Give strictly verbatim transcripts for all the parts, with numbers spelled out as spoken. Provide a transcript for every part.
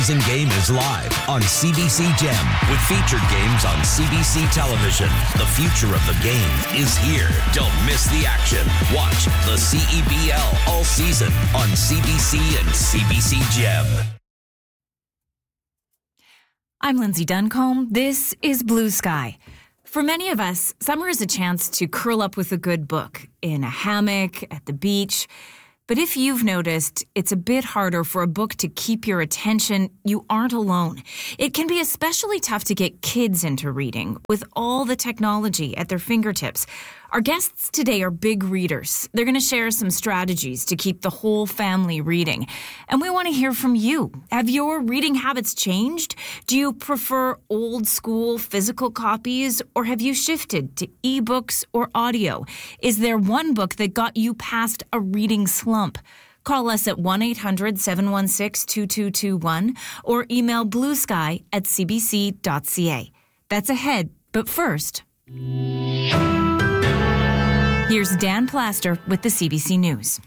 Season game is live on C B C Gem with featured games on C B C television. The future of the game is here. Don't miss the action. Watch the C E B L all season on C B C and C B C Gem. I'm Lindsay Duncombe. This is Blue Sky. For many of us, summer is a chance to curl up with a good book in a hammock, at the beach. But if you've noticed it's a bit harder for a book to keep your attention, you aren't alone. It can be especially tough to get kids into reading with all the technology at their fingertips. Our guests today are big readers. They're going to share some strategies to keep the whole family reading. And we want to hear from you. Have your reading habits changed? Do you prefer old school physical copies, or have you shifted to ebooks or audio? Is there one book that got you past a reading slump? Call us at one eight hundred seven one six two two two one or email bluesky at c b c dot c a. That's ahead, but first... Here's Dan Plaster with the C B C News.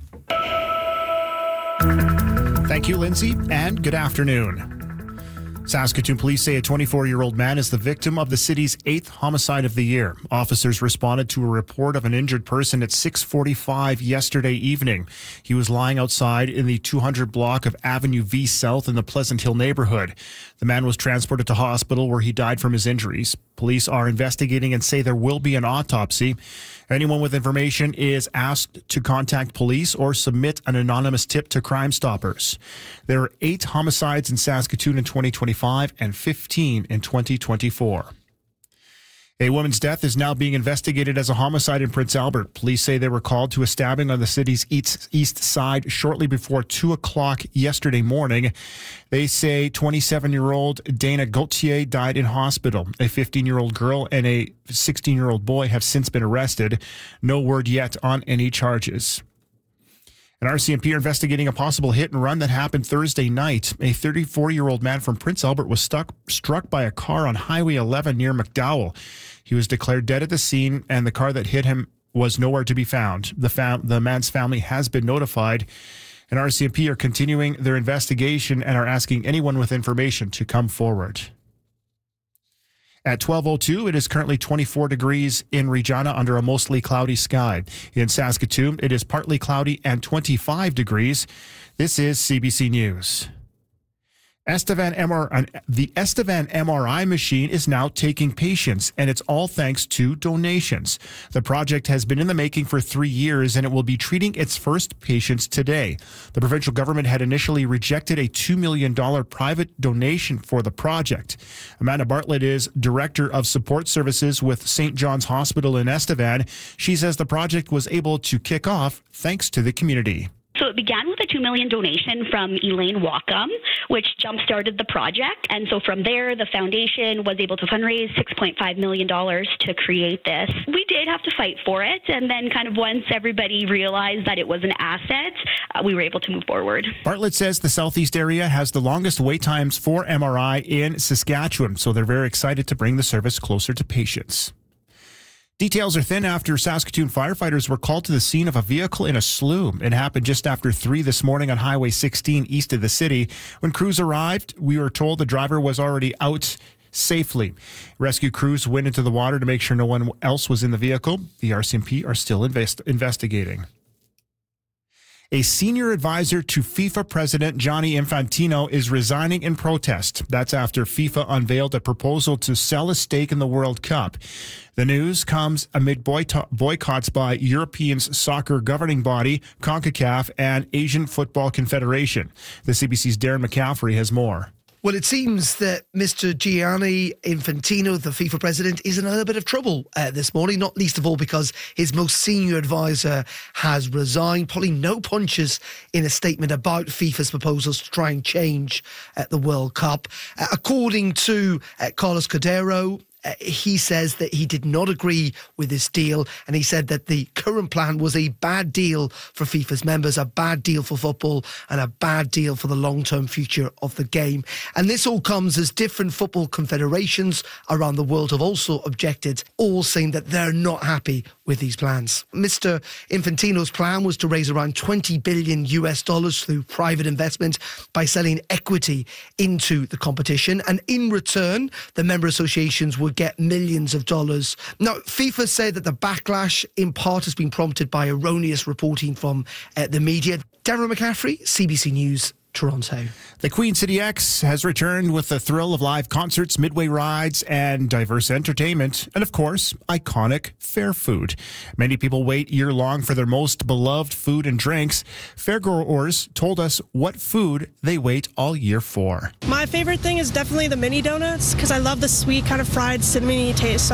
Thank you, Lindsay, and good afternoon. Saskatoon police say a twenty-four-year-old man is the victim of the city's eighth homicide of the year. Officers responded to a report of an injured person at six forty-five yesterday evening. He was lying outside in the two hundred block of Avenue V South in the Pleasant Hill neighborhood. The man was transported to hospital where he died from his injuries. Police are investigating and say there will be an autopsy. Anyone with information is asked to contact police or submit an anonymous tip to Crime Stoppers. There are eight homicides in Saskatoon in twenty twenty-five and fifteen in twenty twenty-four. A woman's death is now being investigated as a homicide in Prince Albert. Police say they were called to a stabbing on the city's east side shortly before two o'clock yesterday morning. They say twenty-seven-year-old Dana Gauthier died in hospital. A fifteen-year-old girl and a sixteen-year-old boy have since been arrested. No word yet on any charges. An R C M P are investigating a possible hit and run that happened Thursday night. A thirty-four-year-old man from Prince Albert was stuck, struck by a car on Highway eleven near McDowell. He was declared dead at the scene, and the car that hit him was nowhere to be found. The, fam- the man's family has been notified, and R C M P are continuing their investigation and are asking anyone with information to come forward. At twelve oh two, it is currently twenty-four degrees in Regina under a mostly cloudy sky. In Saskatoon, it is partly cloudy and twenty-five degrees. This is C B C News. Estevan M R I, the Estevan M R I machine is now taking patients, and it's all thanks to donations. The project has been in the making for three years, and it will be treating its first patients today. The provincial government had initially rejected a two million dollars private donation for the project. Amanda Bartlett is Director of Support Services with Saint John's Hospital in Estevan. She says the project was able to kick off thanks to the community. So it began with a two million dollars donation from Elaine Wacom, which jump-started the project. And so from there, the foundation was able to fundraise six point five million dollars to create this. We did have to fight for it. And then kind of once everybody realized that it was an asset, uh, we were able to move forward. Bartlett says the southeast area has the longest wait times for M R I in Saskatchewan. So they're very excited to bring the service closer to patients. Details are thin after Saskatoon firefighters were called to the scene of a vehicle in a slough. It happened just after three this morning on Highway sixteen east of the city. When crews arrived, we were told the driver was already out safely. Rescue crews went into the water to make sure no one else was in the vehicle. The R C M P are still invest- investigating. A senior advisor to FIFA President Gianni Infantino is resigning in protest. That's after FIFA unveiled a proposal to sell a stake in the World Cup. The news comes amid boycotts by Europeans' soccer governing body, CONCACAF, and Asian Football Confederation. The C B C's Darren McCaffrey has more. Well, it seems that Mister Gianni Infantino, the FIFA president, is in a little bit of trouble uh, this morning, not least of all because his most senior advisor has resigned, pulling no punches in a statement about FIFA's proposals to try and change uh, the World Cup. Uh, according to uh, Carlos Cordero, Uh, he says that he did not agree with this deal, and he said that the current plan was a bad deal for FIFA's members, a bad deal for football, and a bad deal for the long-term future of the game. And this all comes as different football confederations around the world have also objected, all saying that they're not happy with these plans. Mister Infantino's plan was to raise around twenty billion U S dollars through private investment by selling equity into the competition, and in return, the member associations would get millions of dollars. Now, FIFA said that the backlash in part has been prompted by erroneous reporting from uh, the media. Darren McCaffrey, C B C News, Toronto. The Queen City X has returned with the thrill of live concerts, midway rides, and diverse entertainment, and of course, iconic fair food. Many people wait year-long for their most beloved food and drinks. Fairgoers told us what food they wait all year for. My favorite thing is definitely the mini donuts because I love the sweet kind of fried cinnamony taste. So